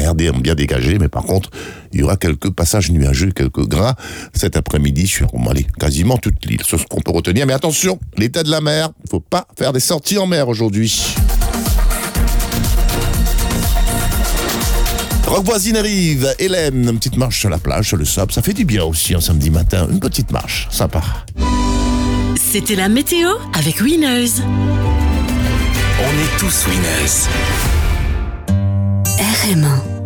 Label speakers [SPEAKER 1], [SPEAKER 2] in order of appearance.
[SPEAKER 1] mer bien dégagée, mais par contre, il y aura quelques passages nuageux, quelques grains cet après-midi sur quasiment toute l'île. C'est ce qu'on peut retenir. Mais attention, l'état de la mer, il ne faut pas faire des sorties en mer aujourd'hui. Rock Voisine arrive, Hélène, une petite marche sur la plage, sur le sable, ça fait du bien aussi un samedi matin, une petite marche, sympa.
[SPEAKER 2] C'était la météo avec Winners.
[SPEAKER 3] On est tous winners.
[SPEAKER 2] RM1.